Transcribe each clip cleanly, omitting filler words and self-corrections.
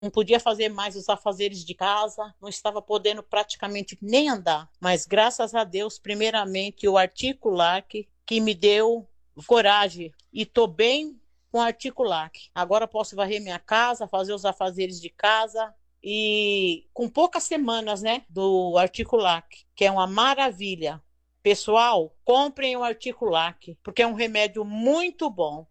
não podia fazer mais os afazeres de casa, não estava podendo praticamente nem andar. Mas graças a Deus, primeiramente, o Articulac que me deu coragem e estou bem com o Articulac. Agora posso varrer minha casa, fazer os afazeres de casa e com poucas semanas, né, do Articulac, que é uma maravilha. Pessoal, comprem o Articulac, porque é um remédio muito bom.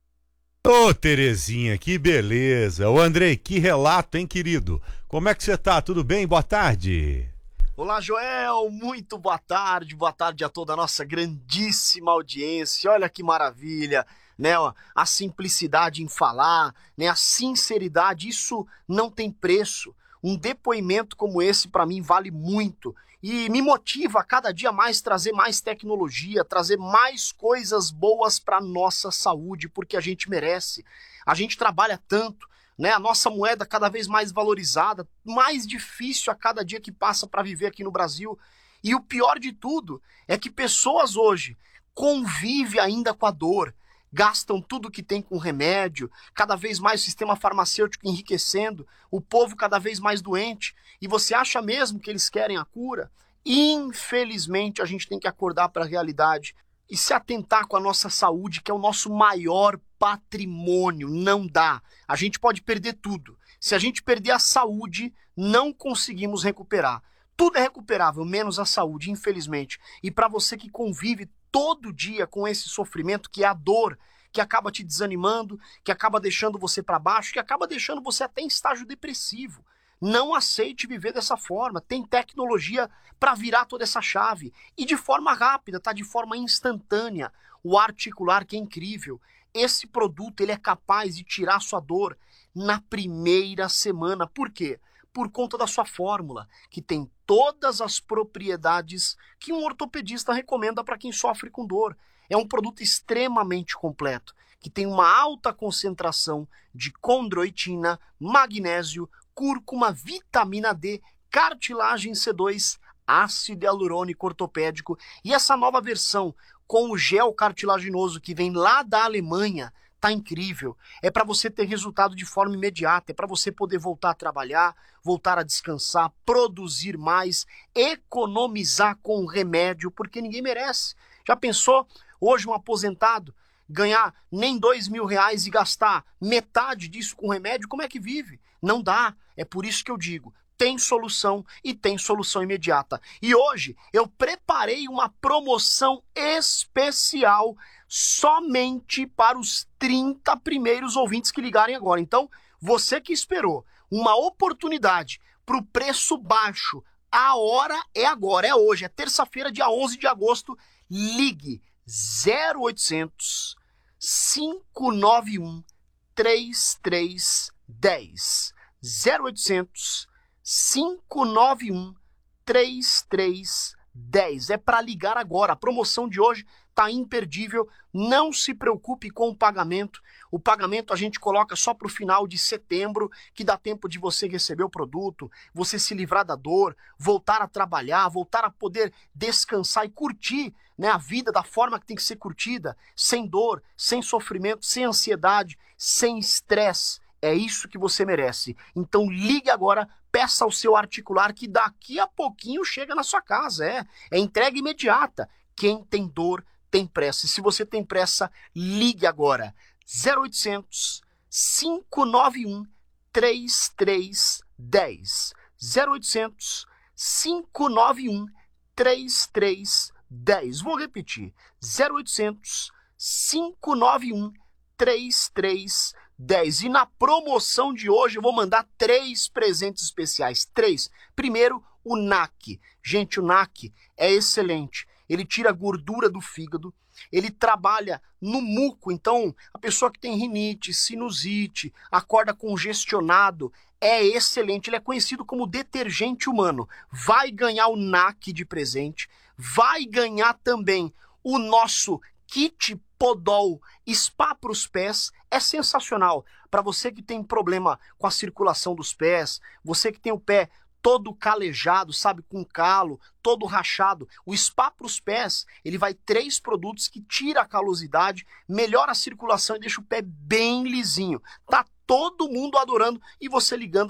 Ô, Terezinha, que beleza. Ô, Andrei, que relato, hein, querido? Como é que você tá? Tudo bem? Boa tarde. Olá, Joel, muito boa tarde a toda a nossa grandíssima audiência. Olha que maravilha, né? A simplicidade em falar, né? A sinceridade, isso não tem preço. Um depoimento como esse para mim vale muito e me motiva a cada dia mais trazer mais tecnologia, trazer mais coisas boas para nossa saúde, porque a gente merece. A gente trabalha tanto, né? A nossa moeda cada vez mais valorizada, mais difícil a cada dia que passa para viver aqui no Brasil. E o pior de tudo é que pessoas hoje convivem ainda com a dor, gastam tudo que tem com remédio, cada vez mais o sistema farmacêutico enriquecendo, o povo cada vez mais doente. E você acha mesmo que eles querem a cura? Infelizmente, a gente tem que acordar para a realidade e se atentar com a nossa saúde, que é o nosso maior patrimônio. Não dá. A gente pode perder tudo. Se a gente perder a saúde, não conseguimos recuperar. Tudo é recuperável, menos a saúde, infelizmente. E para você que convive todo dia com esse sofrimento, que é a dor, que acaba te desanimando, que acaba deixando você para baixo, que acaba deixando você até em estágio depressivo. Não aceite viver dessa forma. Tem tecnologia para virar toda essa chave. E de forma rápida, tá? De forma instantânea. O Articular, que é incrível. Esse produto ele é capaz de tirar sua dor na primeira semana. Por quê? Por conta da sua fórmula, que tem todas as propriedades que um ortopedista recomenda para quem sofre com dor. É um produto extremamente completo, que tem uma alta concentração de condroitina, magnésio, cúrcuma, vitamina D, cartilagem C2, ácido hialurônico ortopédico e essa nova versão com o gel cartilaginoso que vem lá da Alemanha, tá incrível. É para você ter resultado de forma imediata, é para você poder voltar a trabalhar, voltar a descansar, produzir mais, economizar com o remédio, porque ninguém merece. Já pensou hoje um aposentado ganhar nem R$ 2.000 e gastar metade disso com remédio? Como é que vive? Não dá. É por isso que eu digo, tem solução e tem solução imediata. E hoje eu preparei uma promoção especial somente para os 30 primeiros ouvintes que ligarem agora. Então, você que esperou uma oportunidade para o preço baixo, a hora é agora, é hoje, é terça-feira, dia 11 de agosto. Ligue 0800 591 3310. 0800 591 3310. É para ligar agora. A promoção de hoje tá imperdível. Não se preocupe com o pagamento. O pagamento a gente coloca só para o final de setembro, que dá tempo de você receber o produto, você se livrar da dor, voltar a trabalhar, voltar a poder descansar e curtir, né, a vida da forma que tem que ser curtida, sem dor, sem sofrimento, sem ansiedade, sem estresse. É isso que você merece. Então ligue agora, peça o seu Articular que daqui a pouquinho chega na sua casa. É entrega imediata. Quem tem dor tem pressa. E se você tem pressa, ligue agora. 0800 591 3310. 0800 591 3310. Vou repetir. 0800 591 3310. E na promoção de hoje eu vou mandar 3 presentes especiais. 3. Primeiro, o NAC. Gente, o NAC é excelente. Ele tira a gordura do fígado, ele trabalha no muco, então a pessoa que tem rinite, sinusite, acorda congestionado, é excelente. Ele é conhecido como detergente humano. Vai ganhar o NAC de presente, vai ganhar também o nosso kit Podol Spa para os pés. É sensacional. Para você que tem problema com a circulação dos pés, você que tem o pé todo calejado, sabe, com calo, todo rachado. O Spa para os pés, ele vai 3 produtos que tira a calosidade, melhora a circulação e deixa o pé bem lisinho. Tá todo mundo adorando e você ligando